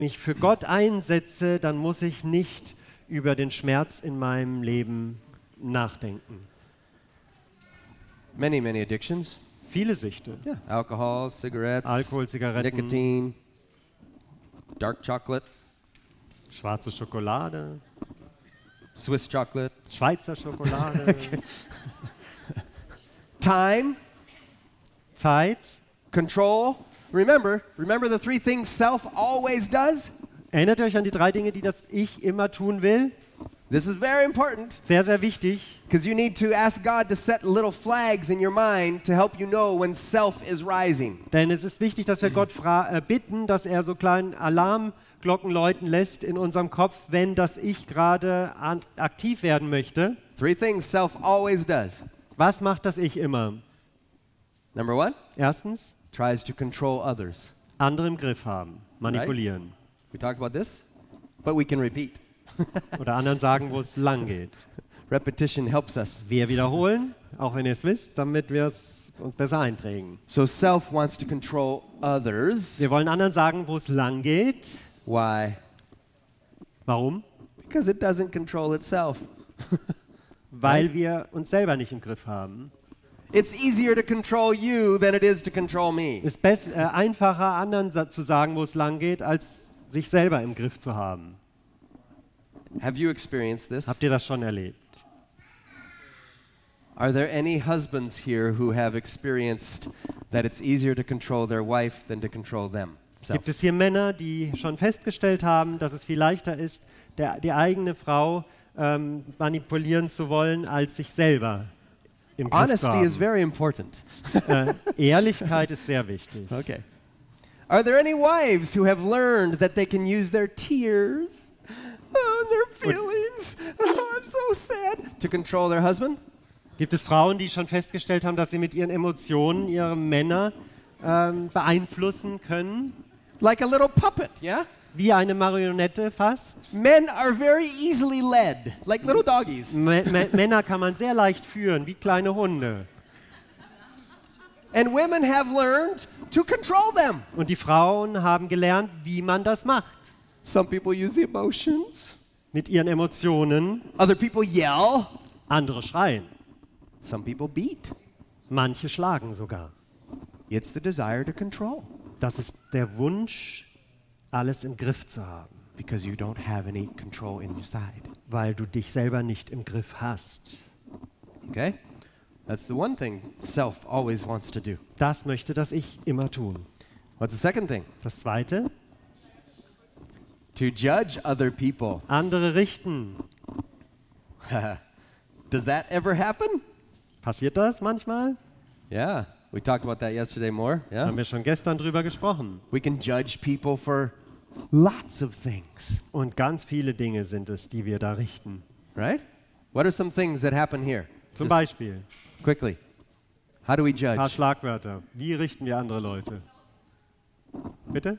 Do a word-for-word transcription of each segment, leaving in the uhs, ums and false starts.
mich für Gott einsetze, dann muss ich nicht über den Schmerz in meinem Leben nachdenken. Many, many addictions. Viele Süchte. Yeah. Alcohol, cigarettes, Alkohol, Zigaretten, nicotine, dark chocolate, schwarze Schokolade, Swiss chocolate. Schweizer Schokolade, Time, Zeit. control. Remember, remember the three things self always does? Erinnert ihr euch an die drei Dinge, die das Ich immer tun will? This is very important Sehr, sehr wichtig. because you need to ask God to set little flags in your mind to help you know when self is rising. Denn es ist wichtig, dass wir Gott fra- äh, bitten, dass er so kleinen Alarmglocken läuten lässt in unserem Kopf, wenn das Ich gerade an- aktiv werden möchte. Three things self always does. Was macht das Ich immer? Number one, Erstens, tries to control others. andere im Griff haben, manipulieren. We talked about this, but we can repeat. Oder anderen sagen, wo es lang geht. Repetition helps us. Wir wiederholen, auch wenn ihr es wisst, damit wir es uns besser einprägen. So self wants to control others. Wir wollen anderen sagen, wo es lang geht. Why? Warum? Because it doesn't control itself. Weil wir uns selber nicht im Griff haben. It's easier to control you than it is to control me. Es ist bess- äh, einfacher, anderen sa- zu sagen, wo es lang geht, als sich selber im Griff zu haben. Have you experienced this? Habt ihr das schon erlebt? Are there any husbands here who have experienced that it's easier to control their wife than to control them? So, Gibt es hier Männer, die schon festgestellt haben, dass es viel leichter ist, der, die eigene Frau ähm, manipulieren zu wollen, als sich selber im Griff zu honesty is haben? very important. Äh, Ehrlichkeit ist sehr wichtig. Okay. Are there any wives who have learned that they can use their tears and their feelings, oh, I'm so sad, to control their husband? Gibt es Frauen, die schon festgestellt haben, dass sie mit ihren Emotionen ihre Männer ähm, beeinflussen können? Like a little puppet, yeah? Wie eine Marionette fast. Men are very easily led, like little doggies. M Männer kann man sehr leicht führen, wie kleine Hunde. And women have learned to control them. Und die Frauen haben gelernt, wie man das macht. Some people use the emotions. Mit ihren Emotionen. Other people yell. Andere schreien. Some people beat. Manche schlagen sogar. It's the desire to control Das ist der Wunsch, alles im Griff zu haben. because you don't have any control inside. Weil du dich selber nicht im Griff hast. Okay? That's the one thing self always wants to do. Das möchte das Ich immer tun. What's the second thing? Das Zweite, To judge other people. andere richten. Does that ever happen? Passiert das manchmal? Yeah. We talked about that yesterday more. Yeah. Haben wir schon gestern drüber gesprochen. We can judge people for lots of things, Und ganz viele Dinge sind es, die wir da richten. right? What are some things that happen here? Zum Just Beispiel, quickly. How do we ein paar judge? Schlagwörter. Wie richten wir andere Leute? Bitte?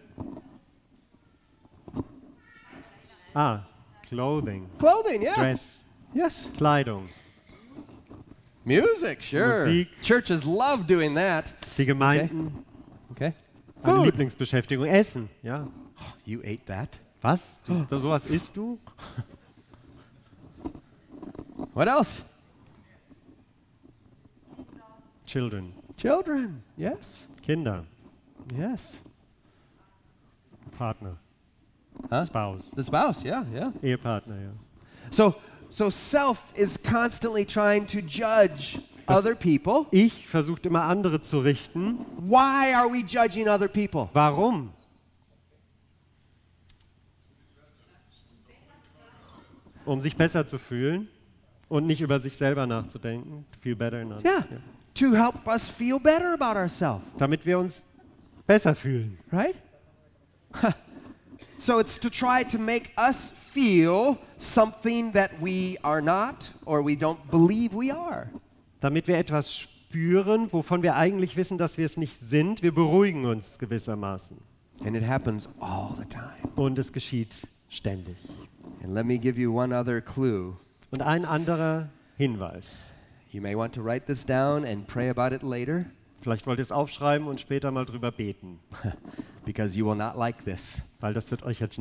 Ah, Clothing, Clothing, yeah. Dress, Yes. Kleidung. Music, sure. Musik. Churches love doing that. Die Gemeinden, Okay. eine Food. Lieblingsbeschäftigung, Essen. Ja. You ate that. Was? Du, da sowas isst du? What else? Children, Children. Yes. Kinder, Yes. Partner, Huh? Spouse, The spouse, yeah, yeah. Ehepartner, ja. So so self is constantly trying to judge Das- other people. Ich versuche immer andere zu richten. Why are we judging other people? Warum? Um sich besser zu fühlen und nicht über sich selber nachzudenken. Feel better. Not, Yeah. ja. To help us feel better about ourselves, Damit wir uns besser fühlen. right? So it's to try to make us feel something that we are not or we don't believe we are. Damit wir etwas spüren, wovon wir eigentlich wissen, dass wir es nicht sind. Wir beruhigen uns gewissermaßen. And it happens all the time. Und es geschieht ständig. And let me give you one other clue. Und ein anderer Hinweis. You may want to write this down and pray about it later. Vielleicht wollt ihr es aufschreiben und später mal drüber beten. because you will not like this. weil das wird euch jetzt